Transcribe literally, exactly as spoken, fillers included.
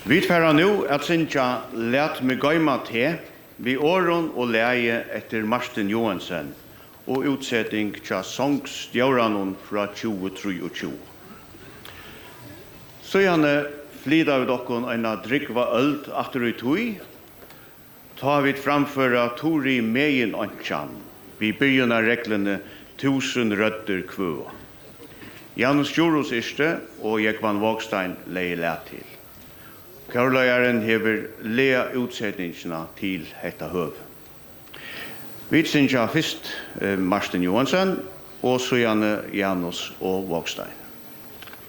Vi færa nu at synja Læt meg gøyma te, vi åren og leie etter Martin Johansen, og utsetting tja songstjåranon fra tjue tjue. Så gjerne flida vi dokkon eina drikva øld atter i tui, ta vi framføra Tori Megin Anchan, vi byrjuna reglene tusen rødder kvøa. Janus Djurus iste, og Jekvan Vågstein leie læt til. Kjørløyeren hever lea utsetningsna til hetta høv. Vi synja fyrst eh, Martin Johansen, og så gjerne Janus og Vågstein.